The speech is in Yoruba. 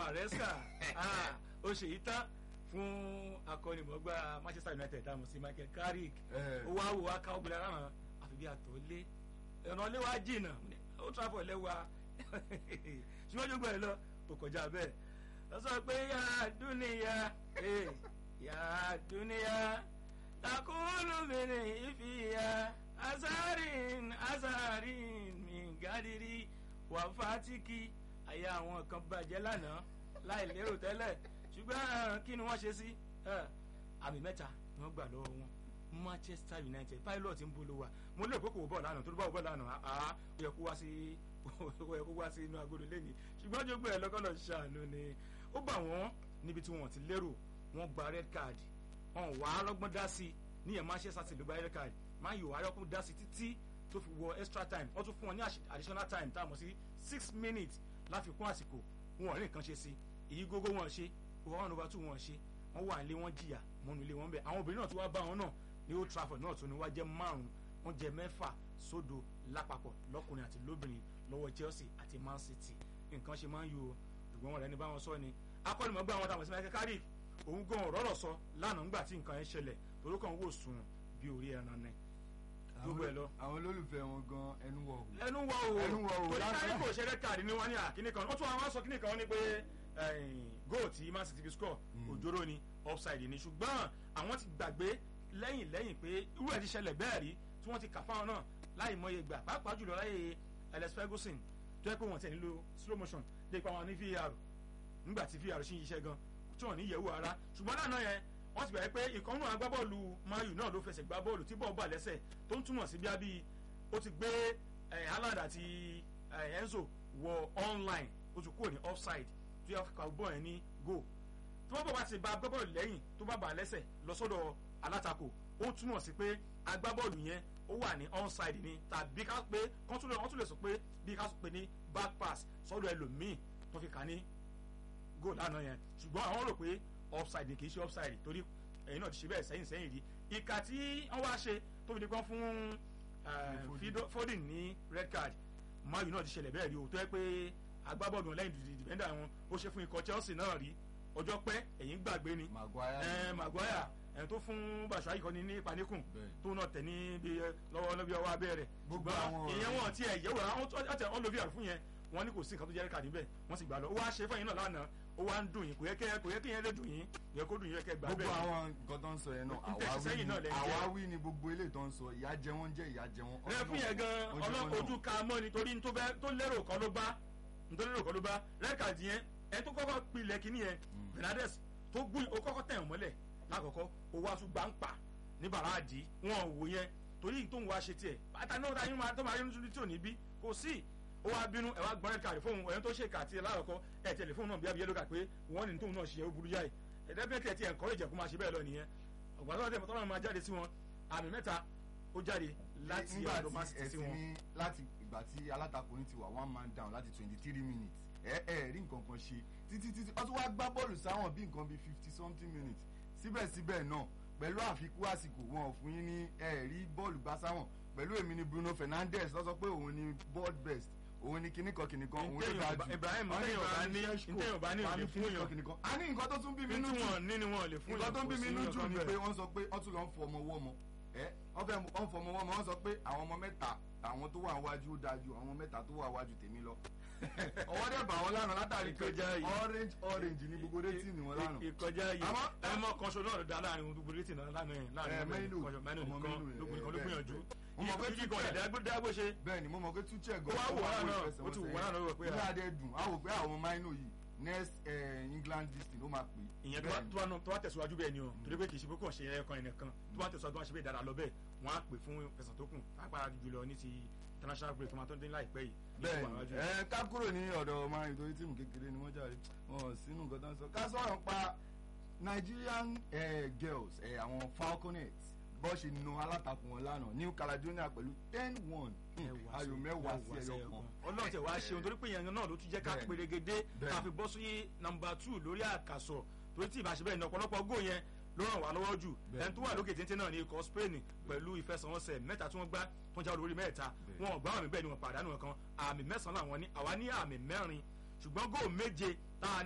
Maresca ó ṣe yìí tán fún akọ́nimọ̀ọ́gbá Manchester United táwọn sí Michael Carrick ó wá wò wá ká ọgbìn lára hàn àfi bí àtọ́lé ọ̀nà ilé wa jìnnà ó tráfọ̀ lẹ́wà ṣùgbọ́n jókòó ẹ̀ lọ kò kọjá bẹ́ẹ̀ lọ sọ pé yà dúnìyà yà dúnìyà takulu mini ìfìyà azarin mingadiri wà fátìkì àyà àwọn kan bàjẹ́ lánàá láì lérò tẹ́lẹ̀ ṣùgbọ́n kí ni wọ́n ṣe sí àmì mẹ́ta ni wọ́n gbà lọ́wọ́ wọn Manchester United pilot ń bolo wa mo lè kókò bọ́ọ̀ lánàá tó bá wọ bọ́ọ̀ lánàá ó yẹ kó wá sí inú agodo lẹ́ni ṣùgbọ́n jógbó ẹ̀ lọ́kọ́ lọ ṣàánú ni ó bà wọ́n níbi tí wọ́n ti lérò wọ́n gba red card wọ́n wà á lọ́gbọ́n dá sí níyẹn Manchester City ló gba red card Man U ayọ́kùn dá sí títí tó fi wọ extra time wọ́n tún fún wọn ní additional time tá a mọ̀ sí 6 minutes láfikún àsìkò wọn ò rí nǹkan ṣe sí èyí gógó wọn ṣe 1/2 wọn ṣe wọ́n wà nílé wọn jìyà mọ́nu ilé wọn bẹ́ẹ̀ àwọn obìnrin náà tún wá bá wọn náà ní Old Trafford náà tún ní wá jẹ́ 5 wọ́n jẹ́ 6 sódò lápapọ̀ lọ́kùnrin àti lóbìnrin lọ́wọ́ Chelsea àti Man City nǹkan ṣe Man U ṣùgbọ́n wọn rẹ̀ ní bá wọn sọ ni akọ́nimọ̀ọ́gbà wọn táwọn sí Michael Carrick òun gan ọ̀rọ̀ sọ lánàá ńgbà tí nǹkan yẹn ṣẹlẹ̀ torí kan wò sùn bí orí ẹran ni gbogbo ẹ lọ. àwọn olólùfẹ́ wọn gan ẹnu wọ̀ o torí káyọ̀ kò ṣe red card ní wọn ní àkíní kan wọ́n tún àwọn sọ kíní kan wọ́n ní pé goal tí Man City fi score òjòrò ni offside ni ṣùgbọ́n àwọn ti gbàgbé lẹ́yìn pé irú ẹ̀ ti ṣẹlẹ̀ bẹ́ẹ̀ rí tí wọ́n ti kà fáwọn náà láì mọye gbà pàápàá jùlọ láyé Alex Ferguson tó yẹ pé wọ́n tẹ̀ nílò slow motion lè pa wọn ní VAR nígbà tí VAR ṣì ń ṣiṣẹ́ gan tí wọ́n ní yẹ̀wò ara ṣùgbọ́n lánàá yẹn wọ́n ti bẹ̀rẹ̀ pé ìkànnù agbábọ́ọ̀lù Man U náà ló fẹsẹ̀ gbá bọ́ọ̀lù tí bọ́ọ̀ bà lẹ́sẹ̀ tó ń túmọ̀ sí bí ó ti gbé Haaland àti Enzo wọ online ó ti kúrò ní offside tó yẹ ká bọ́ọ̀ yẹn ní goal tí wọ́n bọ̀ bá ti ba agbábọ́ọ̀lù lẹ́yìn tó bá bà lẹ́sẹ̀ lọ sọ́dọ̀ alátakò ó túmọ̀ sí pé agbábọ́ọ̀lù yẹn ó wà ní onside ni tàbí ká pé wọ́n tún lè sọ pé bí ká pè ní back pass sọ́dọ̀ ẹlòmíì tó fi kà ní goal lánàá yẹn ṣùgbọ́n àwọn rò pé offside ni kì í ṣe offside torí ẹ̀yin náà ti ṣe bẹ́ẹ̀ sẹ́yìn rí ìka tí wọ́n wá ṣe tó fi di kan fún Foden ní red card Man U náà ti ṣẹlẹ̀ bẹ́ẹ̀ rí o tó yẹ pé agbábọ́ọ̀lù lẹ́yìn dìbẹ́ndà wọn ó ṣe fún ikọ̀ Chelsea náà rí ọjọ́ pẹ́ ẹ̀yin gbàgbé ni Maguire ẹni tó fún Batshuayi kọ́ni ní panikun tó náà tẹ̀ ní lọ́wọ́ ọwọ́ abẹ́rẹ́ ṣùgbọ́n ìyẹn wọn ti ẹ̀ yẹ̀wò àwọn lo VAR fún yẹn wọ́n ní kò sí nǹkan tó jẹ́ red card níbẹ̀ wọ́n sì gbà lọ ó wá ṣe fún yín náà lánàá ó wá ń dùn yín kò yẹ kí yẹn lè dùn yín yẹ kó dùn yín yẹ kẹ́ gbà bẹ́ẹ̀. gbogbo àwọn nǹkan tó ń sọ yẹn náà àwáwí ni gbogbo eléyìí tó ń sọ ìyà jẹ wọ́n jẹ́ ìyà jẹ wọ́n. ẹ fún yẹn gan ọlọ́kojú ka mọ́ nítorí tó lérò kan ló bá red card yẹn ẹ tó kọ́kọ́ pilẹ̀ kínní yẹn Fernandes tó gún ó kọ́kọ́ tẹ̀ wọ́n mọ́lẹ̀ lákọ̀ọ́kọ́ ó wá tún gbà ń pa ní bàràdì wọn wò yẹn torí tó ń wá ṣe tiẹ̀ àtàná tó máa yẹn nítorí tí ò ní bí kò sí ó wá bínú ẹ wá gbọ́n red card fóun ẹ̀yẹn tó ṣe kà tí ẹ lákọ̀ọ́kọ́ ẹ̀ tẹ̀lé fóun náà bí abiyẹ́ ló kà pé wọ́n ní tóun náà ṣe é burú jáì ẹ̀dẹ́gbẹ́kẹ̀ tí encourage kó máa ṣe bẹ́ẹ̀ lọ nìyẹn ọ̀gbọ́n tó máa jáde sí wọn àmì mẹ́ta ó jáde láti ọ̀dọ̀ Man City sí wọn. láti ìgbà tí alátakò ní ti wà 1 man down láti 23 minutes rí nǹkan kan ṣe títí ó tún wá gbá bọ́ọ̀lù sáwọn bí nǹkan bíi 50 something minutes síbẹ̀síbẹ̀ náà pẹ̀lú àfikún àsìkò wọn ò fún yín ní rí bọ́ọ̀lù gbá sáwọn pẹ̀lú èmi ni Bruno Fernandes ló sọ pé òun ni board best òun ni kìnnìkan òun ló dájú. Ibrahim ntẹ́yìn bá ní òde fún yàn. a ní nǹkan tó tún bí mi nínú jù nǹkan tó bí mi nínú jù ni pé wọ́n sọ pé wọ́n tún lọ ń fọ ọmọ wọ́mọ wọ́n fọ ọmọ wọ́mọ wọ́n sọ pé àwọn ọmọ mẹ́ta àwọn tó wà wájú ó dájú àwọn mẹ́ta tó wà wájú tèmi lọ ọwọ́ dẹ̀ bà wọ́n lánàá látàrí pé orange ní gbogbo rétí ni wọ́n lánàá. ìkọjá yìí ẹmọ kanṣo náà dá láàrin gbogbo rétí náà lánàá yẹn láàrin mẹ́nu nìkan ló gbìyànjú ìkí kan ìdágbó ṣe. bẹ́ẹ̀ni mo mọ̀ pé túchẹ̀ gan ó wà ó ti wò lánàá pé ní adé dùn á wò pé àwọn Maino yìí next England listing ó máa pè. ìyẹn tó wá tẹ̀síwájú bẹ́ẹ̀ ni o torí pé kì í ṣe pé kò ṣe ẹ̀kan ẹnìkan tó wá tẹ̀síwájú wọn ṣe bẹ́ẹ̀ dára lọ bẹ́ẹ̀ wọ́n á pè fún ẹ̀sán tó kù pàápàá jùlọ ní ti international break tó máa tó ń dín láìpẹ́ yìí. bẹ́ẹ̀ni ká kúrò ní ọ̀dọ̀ Man U torí tíìmù kékeré ni wọ́n jáde wọn sínú nǹkan tó ń sọ ká sọ̀rọ̀ pa Nigerian girls àwọn Falconets bó ṣe nu alátakò wọn lánàá New Caledonia pẹ̀lú 10-1 ayò 10 sí ẹyọ kan. Ọlọ́run tẹ̀ wá ṣeun torí pé ìyẹn náà ló tún jẹ́ ká pérégedé ká fi bọ́ sí nọ́mbà 2 lórí àkàsọ̀ torí tí ìbáṣe bẹ́ẹ̀ ní ọ̀pọ̀lọpọ̀ góò yẹn ló ràn wá lọ́wọ́ jù ẹni tó wà lókè téńté náà ní ikọ̀ Spain pẹ̀lú ìfẹsẹ̀wọnsẹ̀ mẹ́ta tí wọ́n gbá tó ń já olórí mẹ́ta wọn ò gbá àmì bẹ́ẹ̀ ni wọ́n pàdánù kan àmì 9 làwọn ní àwa ní àmì 4 ṣùgbọ́n góò 7 tá a